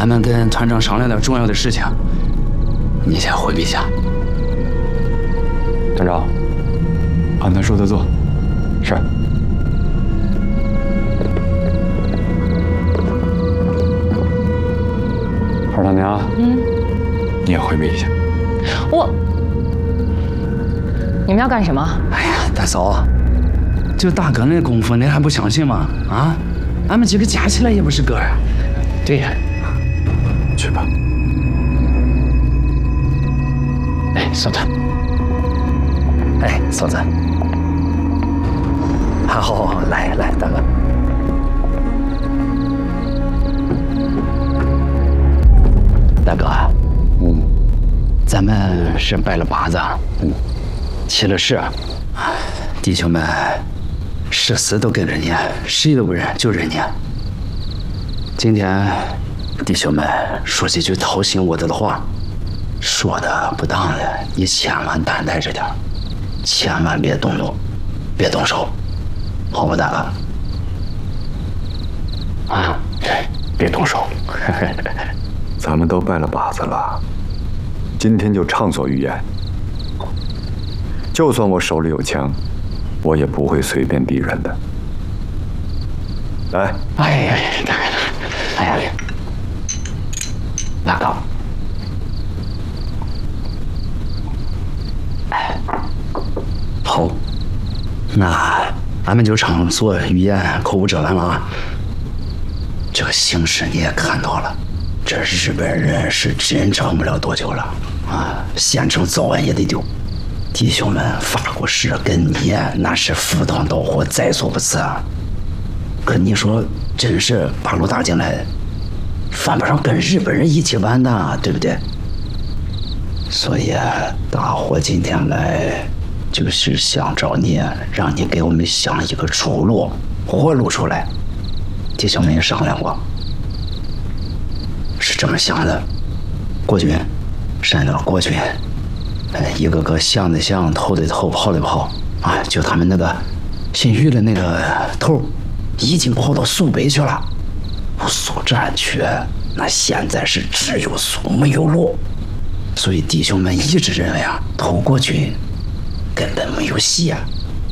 俺们跟团长商量点重要的事情，你先回避一下。 团长，按他说的做。是。二大娘，你也回避一下。 你们要干什么？ 哎呀，大嫂，就大哥那功夫，你还不相信吗？啊，俺们几个加起来也不是个儿。 对呀，去吧。 哎，嫂子。哎，嫂子。好，来，大哥。大哥，咱们是拜了把子，起了誓，弟兄们，誓死都跟着你，谁都不认，就认你。今天，弟兄们说几句掏心窝子的话，说的不当的，你千万担待着点，千万别动怒，别动手，好不，大哥？啊，别动手。 咱们都拜了把子了，今天就畅所欲言。就算我手里有枪，我也不会随便敌人的。来， 大哥，大哥，好，那俺们就畅所欲言，口无遮拦了啊。这个形势你也看到了。这日本人是真撑不了多久了啊！县城早晚也得丢。弟兄们发过誓跟你那是赴汤蹈火，在所不辞啊！可你说真是八路打进来，犯不上跟日本人一起完的，对不对？所以大伙今天来就是想找你，让你给我们想一个出路，活路出来。弟兄们也商量过。是这么想的，国军，山东国军，一个个想的想，投的投，跑的跑，啊，就他们那个新余的那个头，已经跑到苏北去了。苏战区，那现在是只有苏没有路，所以弟兄们一直认为啊，投国军根本没有戏啊。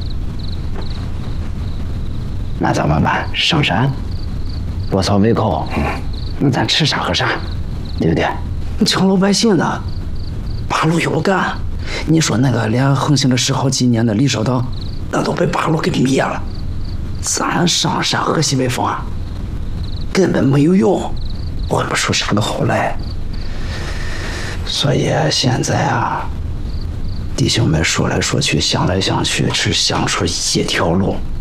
那怎么办？上山，落草为寇。那咱吃啥喝啥，对不对？你抢老百姓的，八路有干。你说那个连横行了10好几年的李少当，那都被八路给灭了。咱上山喝西北风啊，根本没有用，混不出啥个好来。所以现在啊，弟兄们说来说去，想来想去，只想出一条路，